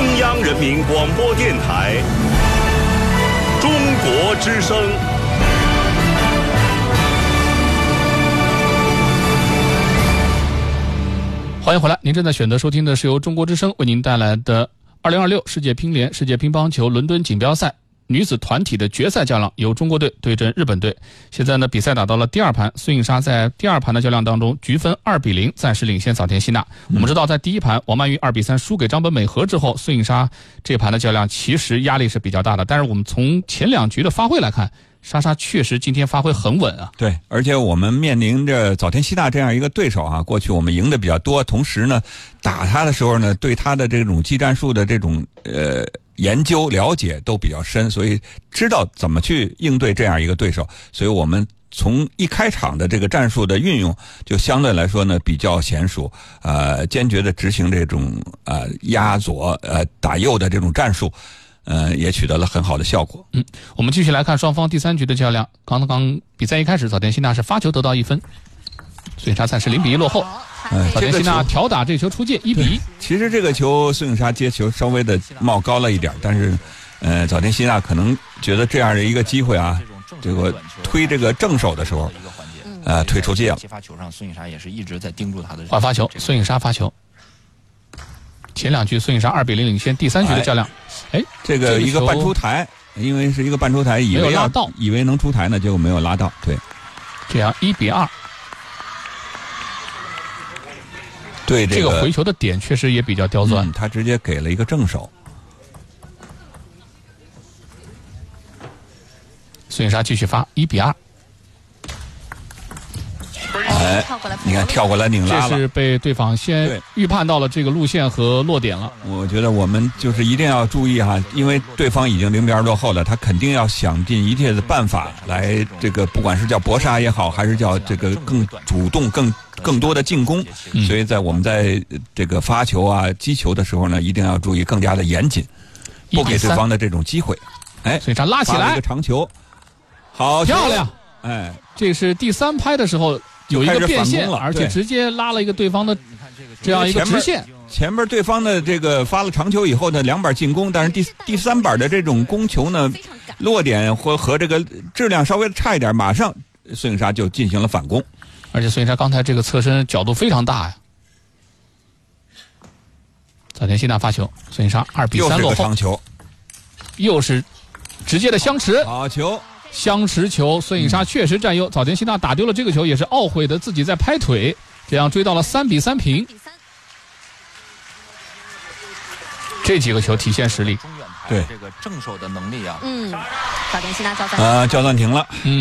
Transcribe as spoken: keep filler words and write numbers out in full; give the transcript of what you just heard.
中央人民广播电台中国之声。 欢迎回来，您正在选择收听的是由中国之声为您带来的二零二六世界乒联世界乒乓球伦敦锦标赛女子团体的决赛较量，由中国队对阵日本队。现在呢，比赛打到了第二盘，孙颖莎在第二盘的较量当中，局分二比零，暂时领先早田希娜。嗯、我们知道，在第一盘王曼玉二比三输给张本美和之后，孙颖莎这盘的较量其实压力是比较大的。但是我们从前两局的发挥来看，莎莎确实今天发挥很稳啊。 对，而且我们面临着早田希娜这样一个对手啊，过去我们赢的比较多，同时呢，打他的时候呢，对他的这种技战术的这种呃。研究了解都比较深，所以知道怎么去应对这样一个对手，所以我们从一开场的这个战术的运用就相对来说呢比较娴熟，呃，坚决的执行这种呃压左呃打右的这种战术，呃，也取得了很好的效果。 嗯，我们继续来看双方第三局的较量。刚刚比赛一开始，早田希娜是发球得到一分，孙颖莎暂时零比一落后。嗯，早田希娜挑打这球出界一比一。 其实这个球孙颖莎接球稍微的冒高了一点，但是，呃，早田希娜可能觉得这样的一个机会啊，这个推这个正手的时候，呃，推出界了。 发球上，孙颖莎也是一直在盯住他的。 换发球，孙颖莎发球。前两局孙颖莎二比零领先，第三局的较量，哎， 这个一个半出台，因为是一个半出台，以为要到， 以为能出台呢，结果没有拉到，对， 这样一比二。 对这个、这个回球的点确实也比较刁钻、 嗯，他直接给了一个正手。 孙颖莎继续发一比二。 哎，你看跳过来拧拉了， 这是被对方先预判到了这个路线和落点了。 我觉得我们就是一定要注意哈，因为对方已经零比二落后了，他肯定要想尽一切的办法来这个，不管是叫搏杀也好，还是叫这个更主动、更更多的进攻。嗯、所以在我们在这个发球啊、击球的时候呢，一定要注意更加的严谨，不给对方的这种机会。哎， 所以他拉起来一个长球，好漂亮！ 哎， 这是第三拍的时候。有一个变线，而且直接拉了一个对方的这样一个直线。 前边对方的这个发了长球以后呢，两板进攻，但是第第三板的这种攻球呢，落点或和这个质量稍微差一点，马上孙颖莎就进行了反攻。 而且孙颖莎刚才这个侧身角度非常大呀。早田希娜发球，孙颖莎二比三落后。 又是个长球， 又是直接的相持。 好球。 相持球，孙颖莎确实占优。早田希娜打丢了这个球，也是懊悔的自己在拍腿，这样追到了三比三平。这几个球体现实力， 对这个正手的能力啊， 嗯，早田希娜叫暂啊，叫暂停了， 嗯。